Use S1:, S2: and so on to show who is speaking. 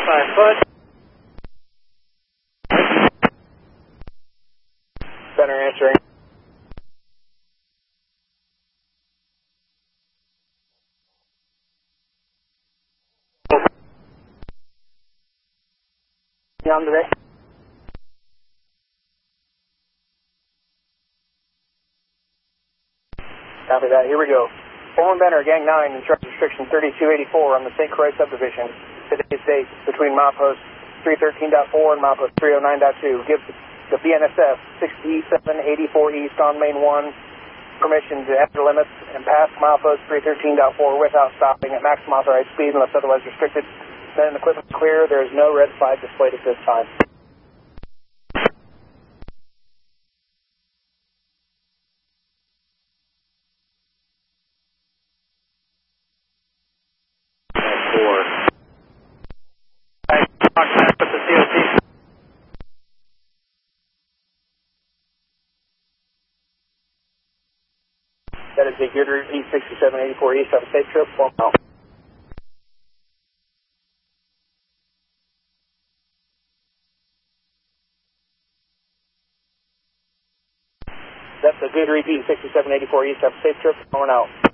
S1: 5 foot.
S2: Center answering. On today. Copy that. Here we go. Foreman Benner, Gang 9, in charge of restriction 3284 on the St. Croix subdivision. Today's date between milepost 313.4 and milepost 309.2. Give the BNSF 6784 East on Main 1 permission to enter limits and pass milepost 313.4 without stopping at maximum authorized speed unless otherwise restricted. Then the equipment is clear. There is no red flag displayed at this time.
S1: With the COT.
S2: That is a Goodrich E6784 East. Have a safe trip. 4 miles. That's a Goodrich E6784 East. Have a safe trip. 4 out.